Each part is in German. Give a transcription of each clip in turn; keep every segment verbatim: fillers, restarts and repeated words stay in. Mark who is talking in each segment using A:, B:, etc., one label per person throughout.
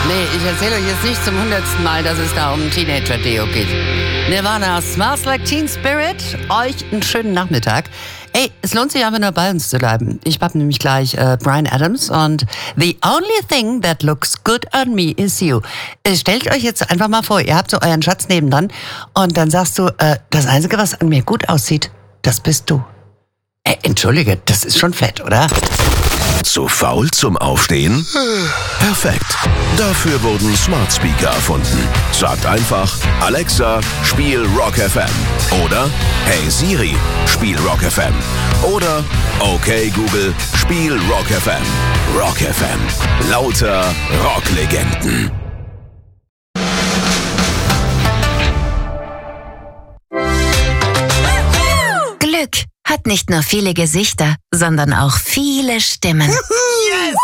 A: Nee, ich erzähle euch jetzt nicht zum hundertsten Mal, dass es da um Teenager-Deo geht. Nirvana, Smells Like Teen Spirit. Euch einen schönen Nachmittag. Ey, es lohnt sich einfach nur bei uns zu bleiben. Ich hab nämlich gleich äh, Bryan Adams und The only thing that looks good on me is you. Äh, stellt euch jetzt einfach mal vor, ihr habt so euren Schatz nebendran und dann sagst du, äh, das Einzige, was an mir gut aussieht, das bist du. Äh, entschuldige, das ist schon fett, oder?
B: Zu faul zum Aufstehen? Perfekt. Dafür wurden Smart Speaker erfunden. Sagt einfach, Alexa, spiel Rock F M. Oder, hey Siri, spiel Rock F M. Oder, okay Google, spiel Rock F M. Rock F M. Lauter Rocklegenden.
C: Glück hat nicht nur viele Gesichter, sondern auch viele Stimmen. Yes!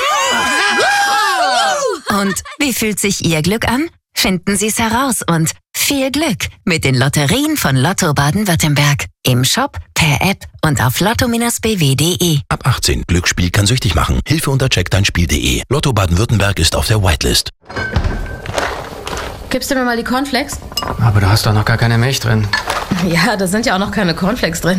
C: Und wie fühlt sich Ihr Glück an? Finden Sie es heraus und viel Glück mit den Lotterien von Lotto Baden-Württemberg. Im Shop, per App und auf lotto Bindestrich b w punkt d e.
B: Ab achtzehn. Glücksspiel kann süchtig machen. Hilfe unter check dein Spiel punkt d e. Lotto Baden-Württemberg ist auf der Whitelist.
D: Gibst du mir mal die Cornflakes?
E: Aber du hast doch noch gar keine Milch drin.
D: Ja, da sind ja auch noch keine Cornflakes drin.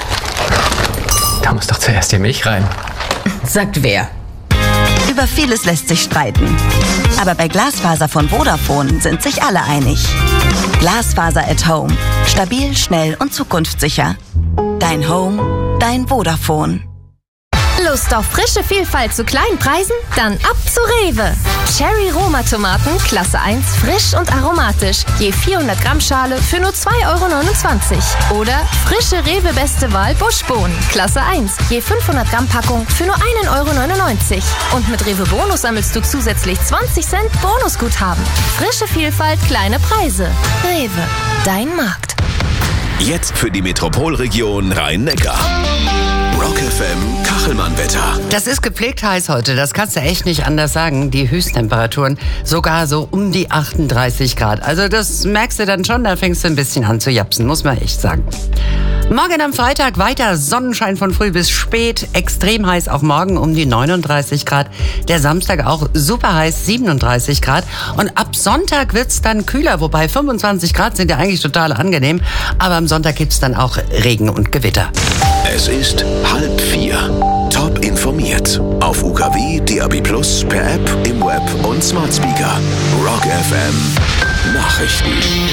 E: Da muss doch zuerst die Milch rein.
D: Sagt wer?
F: Über vieles lässt sich streiten. Aber bei Glasfaser von Vodafone sind sich alle einig. Glasfaser at Home. Stabil, schnell und zukunftssicher. Dein Home, dein Vodafone.
G: Lust auf frische Vielfalt zu kleinen Preisen? Dann ab zu Rewe. Cherry Roma Tomaten, Klasse eins, frisch und aromatisch. Je vierhundert Gramm Schale für nur zwei Euro neunundzwanzig. Oder frische Rewe Beste Wahl Buschbohnen, Klasse eins. Je fünfhundert Gramm Packung für nur ein Euro neunundneunzig. Und mit Rewe Bonus sammelst du zusätzlich zwanzig Cent Bonusguthaben. Frische Vielfalt, kleine Preise. Rewe, dein Markt.
B: Jetzt für die Metropolregion Rhein-Neckar. Rock F M Kachelmann-Wetter.
A: Das ist gepflegt heiß heute, das kannst du echt nicht anders sagen. Die Höchsttemperaturen sogar so um die achtunddreißig Grad. Also das merkst du dann schon, da fängst du ein bisschen an zu japsen, muss man echt sagen. Morgen am Freitag weiter Sonnenschein von früh bis spät. Extrem heiß auch morgen um die neununddreißig Grad. Der Samstag auch super heiß, siebenunddreißig Grad. Und ab Sonntag wird's dann kühler, wobei fünfundzwanzig Grad sind ja eigentlich total angenehm. Aber am Sonntag gibt's dann auch Regen und Gewitter.
B: Es ist halb vier. Top informiert. Auf U K W, D A B plus, per App, im Web und Smart Speaker. Rock F M Nachrichten.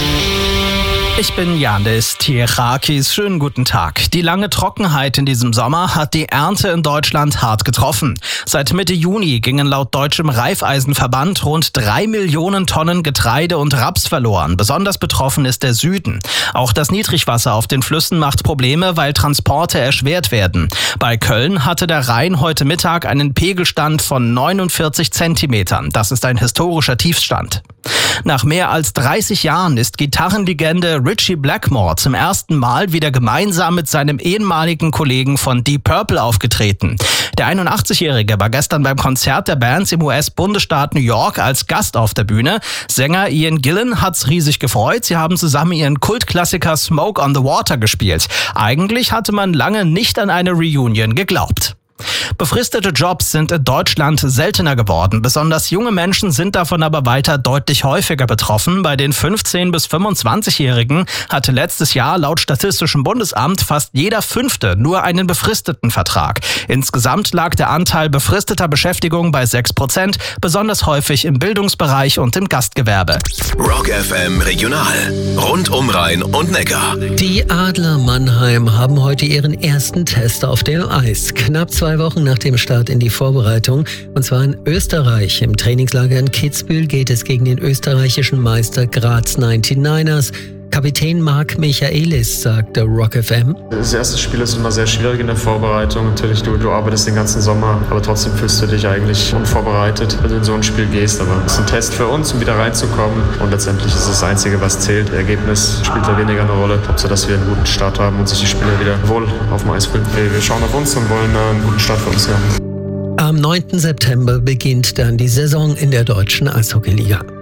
H: Ich bin Janis Tierakis. Schönen guten Tag. Die lange Trockenheit in diesem Sommer hat die Ernte in Deutschland hart getroffen. Seit Mitte Juni gingen laut Deutschem Reifeisenverband rund drei Millionen Tonnen Getreide und Raps verloren. Besonders betroffen ist der Süden. Auch das Niedrigwasser auf den Flüssen macht Probleme, weil Transporte erschwert werden. Bei Köln hatte der Rhein heute Mittag einen Pegelstand von neunundvierzig Zentimetern. Das ist ein historischer Tiefstand. Nach mehr als dreißig Jahren ist Gitarrenlegende Ritchie Blackmore zum ersten Mal wieder gemeinsam mit seinem ehemaligen Kollegen von Deep Purple aufgetreten. Der einundachtzigjährige war gestern beim Konzert der Bands im U S-Bundesstaat New York als Gast auf der Bühne. Sänger Ian Gillan hat's riesig gefreut. Sie haben zusammen ihren Kultklassiker Smoke on the Water gespielt. Eigentlich hatte man lange nicht an eine Reunion geglaubt. Befristete Jobs sind in Deutschland seltener geworden. Besonders junge Menschen sind davon aber weiter deutlich häufiger betroffen. Bei den fünfzehn- bis fünfundzwanzigjährigen hatte letztes Jahr laut Statistischem Bundesamt fast jeder Fünfte nur einen befristeten Vertrag. Insgesamt lag der Anteil befristeter Beschäftigung bei sechs Prozent, besonders häufig im Bildungsbereich und im Gastgewerbe.
B: Rock F M Regional. Rund um Rhein und Neckar.
I: Die Adler Mannheim haben heute ihren ersten Test auf dem Eis. Knapp zwei Wochen nach dem Start in die Vorbereitung, und zwar in Österreich. Im Trainingslager in Kitzbühel geht es gegen den österreichischen Meister Graz neunundneunzigers. Kapitän Marc Michaelis sagte Rock F M.
J: Das erste Spiel ist immer sehr schwierig in der Vorbereitung. Natürlich, du, du arbeitest den ganzen Sommer, aber trotzdem fühlst du dich eigentlich unvorbereitet, wenn du in so ein Spiel gehst. Aber es ist ein Test für uns, um wieder reinzukommen. Und letztendlich ist es das Einzige, was zählt. Das Ergebnis spielt da weniger eine Rolle. Hauptsache, dass wir einen guten Start haben und sich die Spieler wieder wohl auf dem Eis fühlen. Wir schauen auf uns und wollen einen guten Start für uns haben.
I: Am neunten September beginnt dann die Saison in der deutschen Eishockeyliga.